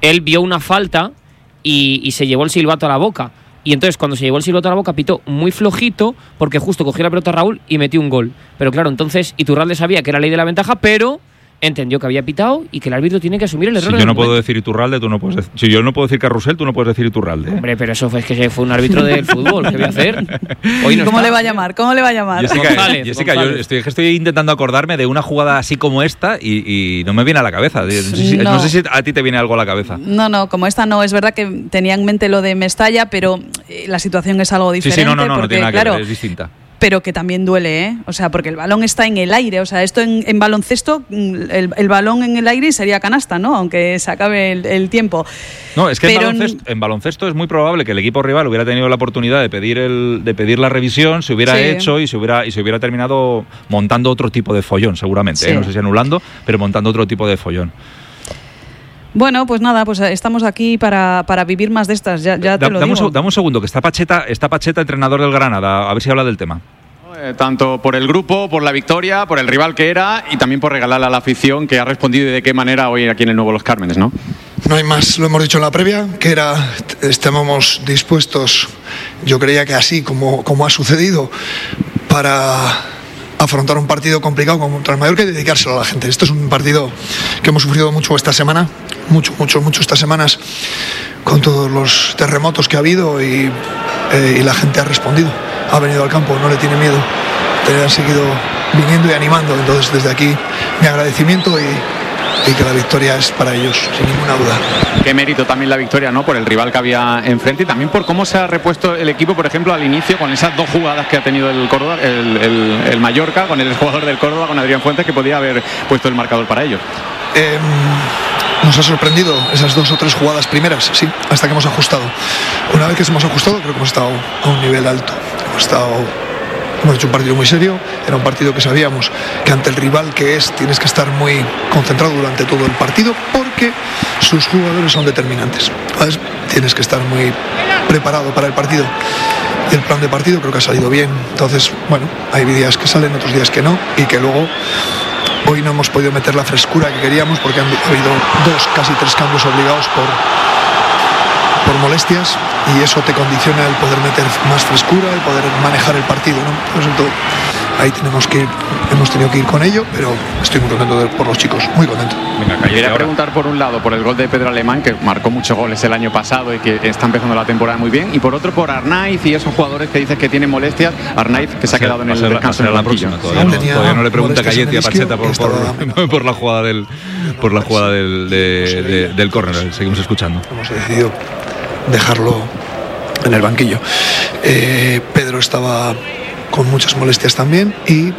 él vio una falta y se llevó el silbato a la boca. Y entonces cuando se llevó el silbato a la boca pitó muy flojito porque justo cogió la pelota a Raúl y metió un gol. Pero claro, entonces Iturralde sabía que era ley de la ventaja, pero entendió que había pitado y que el árbitro tiene que asumir el error. Si yo no puedo decir Iturralde, tú no puedes decir. Si yo no puedo decir Carrusel, tú no puedes decir Iturralde. Hombre, pero eso fue que fue un árbitro del fútbol. ¿Qué voy a hacer? Hoy no ¿Cómo está. le va a llamar? ¿Cómo le va a llamar? Jessica, yo estoy intentando acordarme de una jugada así como esta y no me viene a la cabeza. No sé si a ti te viene algo a la cabeza. No, como esta no. Es verdad que tenía en mente lo de Mestalla, pero la situación es algo diferente. Sí, no porque, tiene nada claro, que ver, es distinta. Pero que también duele, ¿eh? O sea, porque el balón está en el aire. O sea, esto en baloncesto, el balón en el aire sería canasta, ¿no? Aunque se acabe el tiempo. No, es que en baloncesto es muy probable que el equipo rival hubiera tenido la oportunidad de pedir la revisión, se hubiera hecho y se hubiera terminado montando otro tipo de follón, seguramente. Sí. No sé si anulando, pero montando otro tipo de follón. Bueno, pues nada, pues estamos aquí para vivir más de estas, ya te lo digo. Dame un segundo, que está Pacheta, entrenador del Granada, a ver si habla del tema. Tanto por el grupo, por la victoria, por el rival que era y también por regalarle a la afición, que ha respondido y de qué manera hoy aquí en el nuevo Los Cármenes, ¿no? No hay más, lo hemos dicho en la previa, que estábamos dispuestos, yo creía que así como ha sucedido, para afrontar un partido complicado contra el Mallorca y dedicárselo a la gente. Esto es un partido que hemos sufrido mucho esta semana, mucho estas semanas, con todos los terremotos que ha habido y la gente ha respondido, ha venido al campo, no le tiene miedo, han seguido viniendo y animando. Entonces desde aquí mi agradecimiento y que la victoria es para ellos, sin ninguna duda. Qué mérito también la victoria, ¿no? Por el rival que había enfrente y también por cómo se ha repuesto el equipo, por ejemplo, al inicio, con esas dos jugadas que ha tenido el Córdoba, el Mallorca, con el jugador del Córdoba, con Adrián Fuentes, que podía haber puesto el marcador para ellos. Nos ha sorprendido esas 2 o 3 jugadas primeras, sí, hasta que hemos ajustado. Una vez que hemos ajustado, creo que hemos estado a un nivel alto. Hemos hecho un partido muy serio, era un partido que sabíamos que ante el rival que tienes que estar muy concentrado durante todo el partido porque sus jugadores son determinantes. ¿Sabes? Tienes que estar muy preparado para el partido. Y el plan de partido creo que ha salido bien. Entonces, bueno, hay días que salen, otros días que no, y que luego hoy no hemos podido meter la frescura que queríamos porque han habido 2, casi 3 cambios obligados por molestias, y eso te condiciona el poder meter más frescura, el poder manejar el partido, ¿no? Por eso ahí hemos tenido que ir con ello, pero estoy muy contento por los chicos, muy contento. Quería preguntar por un lado por el gol de Pedro Alemán, que marcó muchos goles el año pasado y que está empezando la temporada muy bien, y por otro por Arnaiz y esos jugadores que dices que tienen molestias. Arnaiz, que se ha quedado en el descanso en el banquillo. Todavía no le pregunta Calletti a Pacheta por la jugada del córner. Seguimos escuchando. Hemos decidido dejarlo en el banquillo. Pedro estaba con muchas molestias también y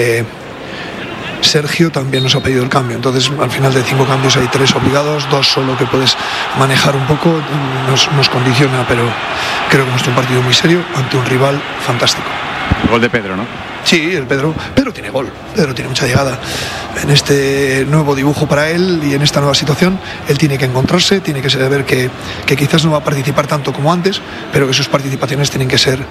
Sergio también nos ha pedido el cambio. Entonces, al final de 5 cambios hay 3 obligados, 2 solo que puedes manejar un poco, nos condiciona, pero creo que hemos hecho un partido muy serio ante un rival fantástico. El gol de Pedro, ¿no? Sí, Pedro tiene gol, Pedro tiene mucha llegada. En este nuevo dibujo para él y en esta nueva situación, él tiene que encontrarse, tiene que saber que quizás no va a participar tanto como antes, pero que sus participaciones tienen que ser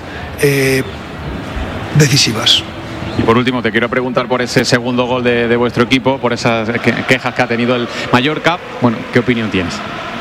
decisivas. Y por último, te quiero preguntar por ese segundo gol de vuestro equipo, por esas quejas que ha tenido el Mallorca. Bueno, ¿qué opinión tienes?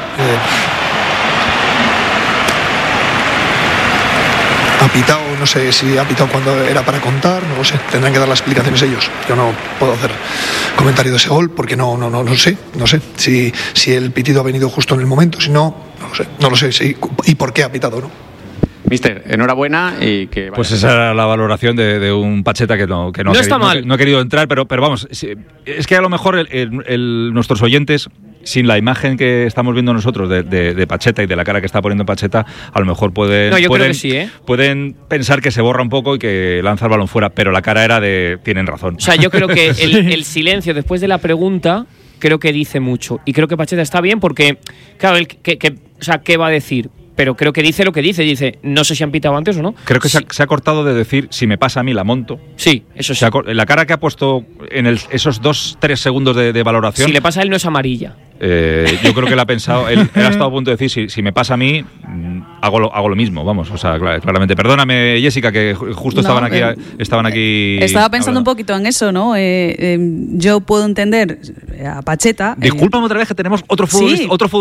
Ha pitado, no sé si ha pitado cuando era para contar, no lo sé, tendrán que dar las explicaciones ellos. Yo no puedo hacer comentario de ese gol porque no sé si el pitido ha venido justo en el momento, si no lo sé sí, y por qué ha pitado, ¿no? Mister, enhorabuena y que... Pues esa era la valoración de un Pacheta que no ha querido entrar, pero vamos, es que a lo mejor nuestros oyentes, sin la imagen que estamos viendo nosotros de Pacheta y de la cara que está poniendo Pacheta, a lo mejor pueden pensar que se borra un poco y que lanza el balón fuera, pero la cara era tienen razón. O sea, yo creo que el silencio después de la pregunta creo que dice mucho, y creo que Pacheta está bien porque, claro, ¿qué va a decir? Pero creo que dice lo que dice, no sé si han pitado antes o no. Creo que se ha cortado de decir, si me pasa a mí la monto. Sí, eso sí. La cara que ha puesto en esos 2-3 segundos de valoración... Si le pasa a él no es amarilla. Yo creo que él ha pensado, él ha estado a punto de decir, si me pasa a mí, hago lo mismo, vamos, o sea, claramente. Perdóname, Jessica, que justo estaban aquí. Estaba pensando un poquito en eso, ¿no? Yo puedo entender a Pacheta. Discúlpame otra vez que tenemos otro futbolista,